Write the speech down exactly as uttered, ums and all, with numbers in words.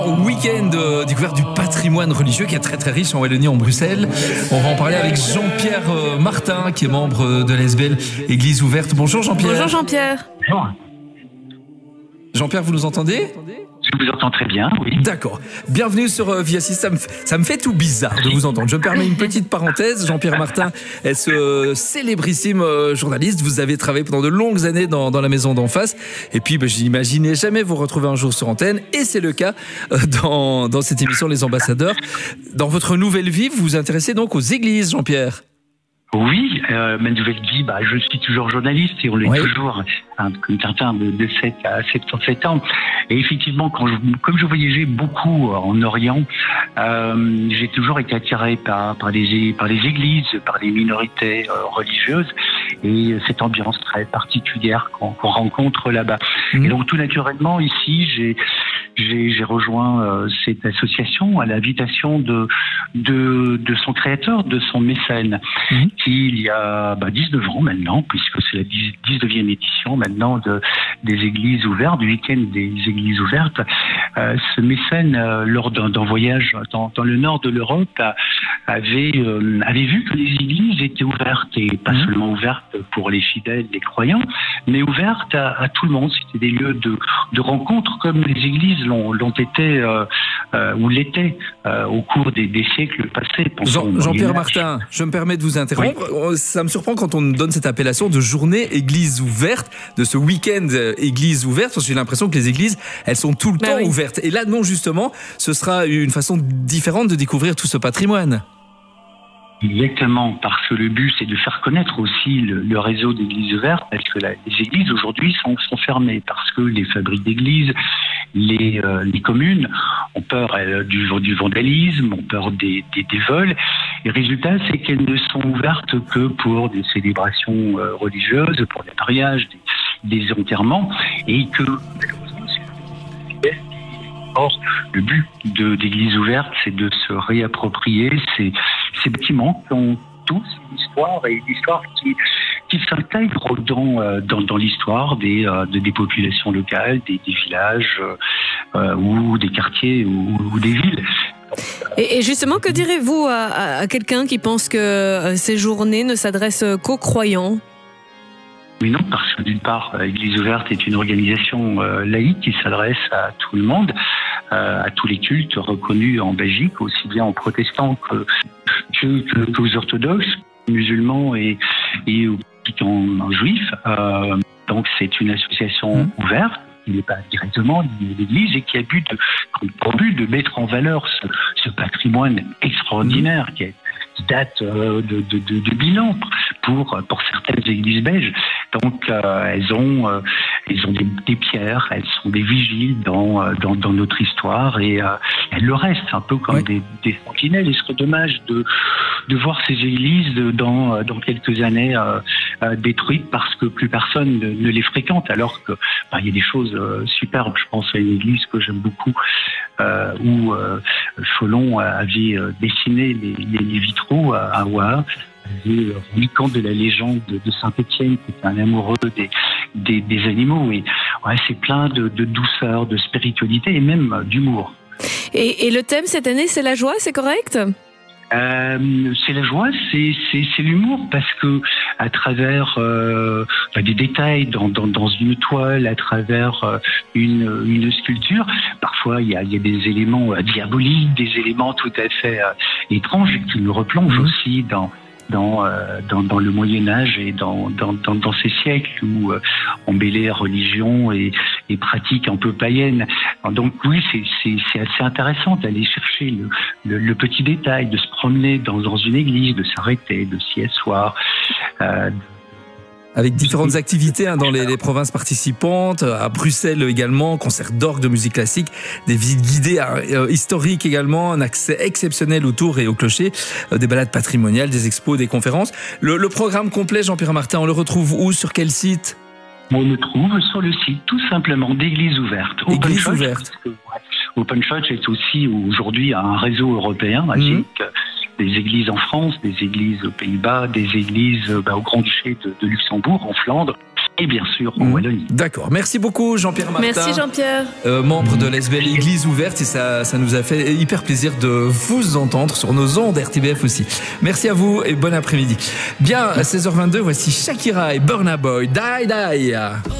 Week-end euh, découverte du patrimoine religieux qui est très très riche en Wallonie, en Bruxelles. On va en parler avec Jean-Pierre euh, Martin, qui est membre euh, de l'E S B L Église Ouverte. Bonjour Jean-Pierre. Bonjour Jean-Pierre. Bonjour. Jean-Pierre, vous nous entendez ? Je vous entends très bien, oui. D'accord. Bienvenue sur euh, Via six. Ça me, ça me fait tout bizarre de vous entendre. Je me permets une petite parenthèse. Jean-Pierre Martin est ce euh, célébrissime euh, journaliste. Vous avez travaillé pendant de longues années dans, dans la maison d'en face. Et puis, bah, j'imaginais jamais vous retrouver un jour sur antenne. Et c'est le cas euh, dans, dans cette émission Les Ambassadeurs. Dans votre nouvelle vie, vous vous intéressez donc aux églises, Jean-Pierre. Oui, euh, ma nouvelle vie, bah, je suis toujours journaliste et on l'est oui. toujours, hein, comme certains de, de sept à soixante-dix-sept ans. Et effectivement, quand je, comme je voyageais beaucoup en Orient, euh, j'ai toujours été attiré par, par, les, par les églises, par les minorités euh, religieuses et cette ambiance très particulière qu'on, qu'on rencontre là-bas. Mmh. Et donc tout naturellement, ici, j'ai, j'ai, j'ai rejoint euh, cette association à l'invitation de, de, de son créateur, de son mécène. Mmh. Il y a bah, dix-neuf ans maintenant, puisque c'est la dix-neuvième édition maintenant de, des églises ouvertes, du week-end des églises ouvertes. Euh, ce mécène, euh, lors d'un, d'un voyage dans, dans le nord de l'Europe, a, avait, euh, avait vu que les églises étaient ouvertes, et pas mmh. seulement ouvertes pour les fidèles, les croyants, mais ouvertes à, à tout le monde. C'était des lieux de, de rencontre comme les églises l'ont, l'ont été, euh, euh, ou l'étaient euh, au cours des, des siècles passés. Jean, Jean-Pierre Martin, je me permets de vous interrompre. Oui. Ça me surprend quand on donne cette appellation de journée église ouverte, de ce week-end église ouverte, parce que j'ai l'impression que les églises, elles sont tout le ben temps oui. ouvertes. Et là, non, justement, ce sera une façon différente de découvrir tout ce patrimoine. Exactement, parce que le but, c'est de faire connaître aussi le, le réseau d'églises ouvertes, parce que la, les églises, aujourd'hui, sont, sont fermées, parce que les fabriques d'églises, les, euh, les communes ont peur euh, du, du vandalisme, ont peur des, des, des vols. Et le résultat, c'est qu'elles ne sont ouvertes que pour des célébrations euh, religieuses, pour des mariages, des, des enterrements, et que, malheureusement, c'est Or, le but de, d'églises ouvertes, c'est de se réapproprier ces, ces bâtiments qui ont tous une histoire, et une histoire qui, qui s'intègre dans, dans, dans l'histoire des, de, des populations locales, des, des villages euh, ou des quartiers ou, ou des villes. Et, et justement, que direz-vous à, à, à quelqu'un qui pense que ces journées ne s'adressent qu'aux croyants ? Oui, non, parce que d'une part, l'Église ouverte est une organisation euh, laïque qui s'adresse à tout le monde, euh, à tous les cultes reconnus en Belgique, aussi bien aux protestants que, que, que, qu'aux orthodoxes, musulmans et, et aux pratiquants juifs. Euh, donc c'est une association mmh. ouverte, qui n'est pas directement liée à l'Église et qui a but de, pour but de mettre en valeur ce, ce patrimoine extraordinaire mmh. qui est qui date euh, de, de, de, de bilan pour, pour certaines églises belges. Donc, euh, elles ont, euh, elles ont des, des pierres, elles sont des vigiles dans, euh, dans, dans notre histoire et euh, elles le restent un peu comme oui. des, des sentinelles. Il serait dommage de, de voir ces églises dans, dans quelques années euh, euh, détruites parce que plus personne ne, ne les fréquente, alors que bah, il y a des choses euh, superbes. Je pense à une église que j'aime beaucoup euh, où euh, Folon avait euh, dessiné les, les, les vitraux à, à Ouah. Le reliquant de la légende de Saint-Étienne, qui était un amoureux des, des, des animaux. Et ouais, c'est plein de, de douceur, de spiritualité et même d'humour. Et, et le thème cette année, c'est la joie, c'est correct ? Euh, c'est la joie, c'est, c'est, c'est l'humour, parce que à travers euh, bah, des détails dans, dans, dans une toile, à travers euh, une, une sculpture, parfois il y a, il y a des éléments euh, diaboliques, des éléments tout à fait euh, étranges qui nous replongent mmh. aussi dans Dans, euh, dans, dans le Moyen-Âge et dans, dans, dans, dans ces siècles où euh, on mêlait religion et, et pratiques un peu païennes. Donc oui, c'est, c'est, c'est assez intéressant d'aller chercher le, le, le petit détail, de se promener dans, dans une église, de s'arrêter, de s'y asseoir. Euh, Avec différentes activités hein, dans les, les provinces participantes, à Bruxelles également, concert d'orgue, de musique classique, des visites guidées euh, historiques également, un accès exceptionnel aux tours et au clocher, euh, des balades patrimoniales, des expos, des conférences. Le, le programme complet, Jean-Pierre Martin, on le retrouve où, sur quel site ? On le trouve sur le site, tout simplement, d'Église ouverte. Église ouverte. Open Church est aussi aujourd'hui un réseau européen avec mmh. des églises en France, des églises aux Pays-Bas, des églises bah, au Grand-Duché de, de Luxembourg, en Flandre. et bien sûr en Mmh. Wallonie. D'accord. Merci beaucoup Jean-Pierre Martin. Merci Jean-Pierre. Euh, membre de l'A S B L Église Ouverte, et ça, ça nous a fait hyper plaisir de vous entendre sur nos ondes R T B F aussi. Merci à vous et bon après-midi. Bien, à seize heures vingt-deux, voici Shakira et Burna Boy, Die Die.